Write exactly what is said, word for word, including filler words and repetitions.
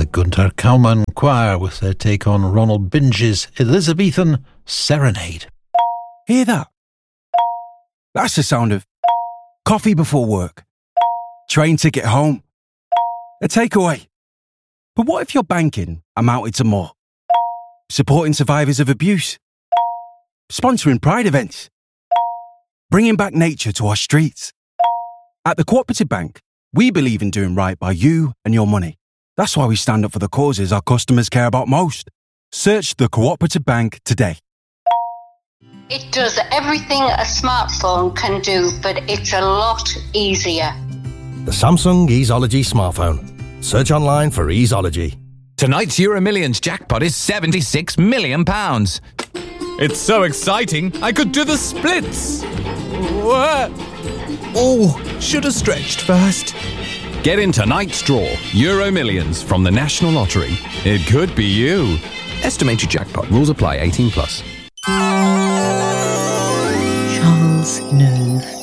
Gunter Kaumann Choir with their take on Ronald Binge's Elizabethan Serenade. Hear that? That's the sound of coffee before work, train ticket home, a takeaway. But what if your banking amounted to more? Supporting survivors of abuse, sponsoring pride events, bringing back nature to our streets. At the Cooperative Bank, we believe in doing right by you and your money. That's why we stand up for the causes our customers care about most. Search the Cooperative Bank today. It does everything a smartphone can do, but it's a lot easier. The Samsung Easeology smartphone. Search online for Easeology. Tonight's Euro Millions jackpot is seventy-six million pounds. It's so exciting, I could do the splits. What? Oh, should have stretched first. Get in tonight's draw, Euro Millions from the National Lottery. It could be you. Estimated jackpot. Rules apply. eighteen plus. Charles Neuve.